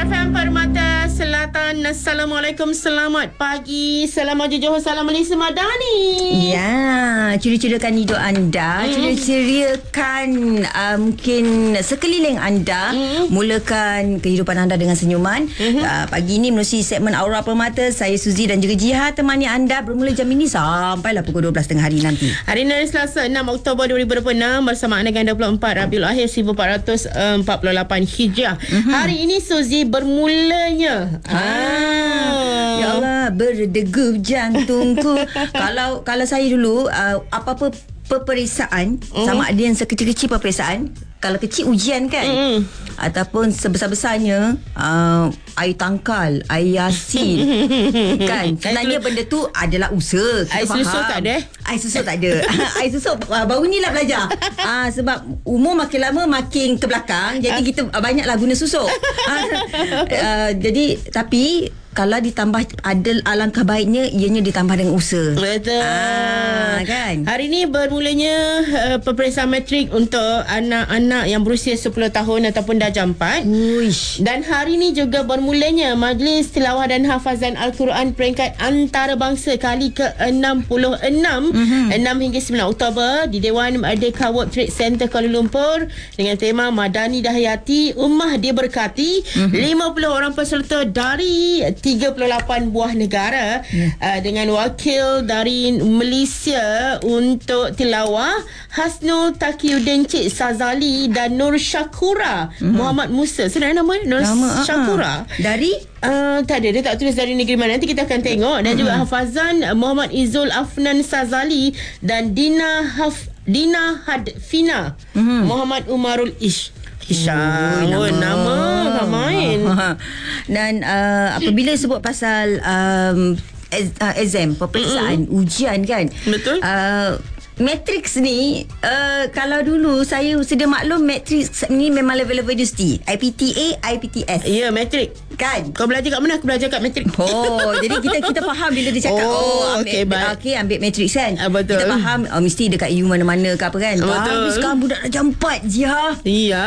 Aura FM Permata Selatan. Assalamualaikum, selamat pagi, salam maju Johor, salam Malaysia Madani. Ya, ceria-ceriakan hidup anda, ceria-ceriakan mungkin sekeliling anda, mulakan kehidupan anda dengan senyuman. Pagi ini melalui segmen Aura Permata, saya Suzy dan juga Jiha temani anda bermula jam ini sampailah pukul 12 tengah hari nanti. Hari ini hari Selasa 6 Oktober 2026 bersama anda dengan 24 Rabiul Akhir 1448 Hijrah. Hari ini Suzy bermulanya. Ya Allah, berdegup jantungku. Kalau saya dulu apa-apa peperiksaan, sama ada yang sekecil-kecil peperiksaan, kalau kecil ujian kan, ataupun sebesar-besarnya air tangkal, air yasin kan, sebenarnya benda tu adalah usaha. Air susu tak ada? Air susu tak ada. Air susu baru ni lah belajar. Sebab umur makin lama makin ke belakang, jadi kita banyaklah guna susu. Jadi tapi kalau ditambah, ada alangkah baiknya ianya ditambah dengan usaha. Betul. Kan? Hari ini bermulanya peperiksaan matrik untuk anak-anak yang berusia 10 tahun ataupun darjah 4. Uish. Dan hari ini juga bermulanya Majlis Tilawah dan Hafazan Al-Quran peringkat antarabangsa kali ke-66, 6 hingga 9 Oktober di Dewan Merdeka World Trade Center Kuala Lumpur dengan tema Madani Dahayati, Ummah Diberkati. 50 orang peserta dari 38 buah negara, dengan wakil dari Malaysia untuk tilawah Hasnul Taqiyuddin Cik Sazali dan Nur Syakura Muhammad Musa. Sebenarnya nama Nur Syakura dari tak ada, dia tak tulis dari negeri mana, nanti kita akan tengok. Dan juga hafazan Muhammad Izul Afnan Sazali dan Dina Hadfina Muhammad Umarul Hisham. Nama tak main. Dan apabila sebut pasal exam, peperiksaan, ujian kan, betul. Matrix ni, kalau dulu saya sedia maklum, Matrix ni memang level-level universiti, IPTA, IPTS. Ya, matrik kan. Kau belajar kat mana? Aku belajar kat matrik. Jadi kita faham bila dia cakap ambil Matrix kan. Betul. Kita faham mesti dekat U mana-mana ke apa kan. Tapi sekarang budak darjah 4 je. Ya.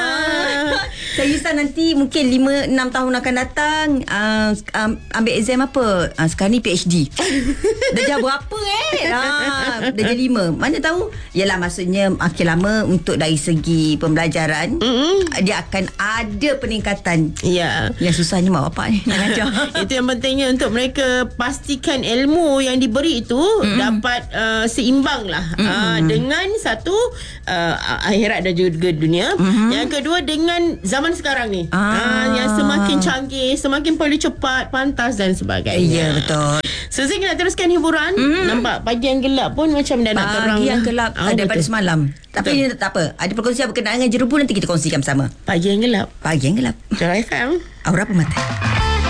Saya rasa nanti mungkin 5-6 tahun akan datang, ambil exam apa? Sekarang ni PhD. Darjah berapa darjah 5. Mana tahu. Yalah, maksudnya makin lama untuk dari segi pembelajaran, dia akan ada peningkatan. Ya. Yang susahnya mak bapak ni nak ajar. Itu yang pentingnya, untuk mereka pastikan ilmu yang diberi itu dapat seimbang lah dengan satu akhirat dan juga dunia. Yang kedua dengan zaman sekarang ni, yang semakin canggih, semakin perlu cepat, pantas dan sebagainya. Ya, betul. Suzy nak teruskan hiburan. Nampak pagi yang gelap pun macam dah nak terang. Pagi yang gelap daripada semalam. Tapi ini tak apa, ada perkongsian berkenaan dengan jerubu, nanti kita kongsikan bersama. Pagi yang gelap, Pagi yang gelap, Aura FM, Aura Permata.